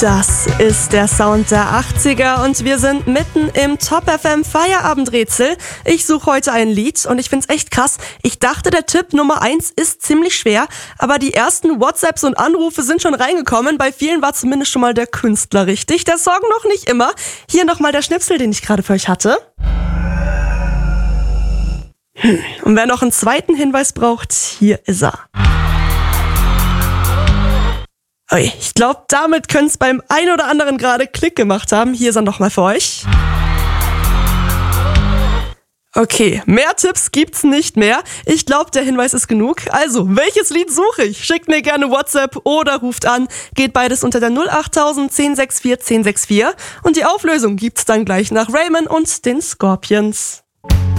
Das ist der Sound der 80er und wir sind mitten im Top FM Feierabendrätsel. Ich suche heute ein Lied und ich find's echt krass. Ich dachte, der Tipp Nummer 1 ist ziemlich schwer, aber die ersten WhatsApps und Anrufe sind schon reingekommen. Bei vielen war zumindest schon mal der Künstler richtig. Der Song noch nicht immer. Hier nochmal der Schnipsel, den ich gerade für euch hatte. Und wer noch einen zweiten Hinweis braucht, hier ist er. Ich glaube, damit könnte es beim einen oder anderen gerade Klick gemacht haben. Hier ist er nochmal für euch. Okay, mehr Tipps gibt's nicht mehr. Ich glaube, der Hinweis ist genug. Also, welches Lied suche ich? Schickt mir gerne WhatsApp oder ruft an. Geht beides unter der 08000 1064 1064. Und die Auflösung gibt's dann gleich nach Raymond und den Scorpions.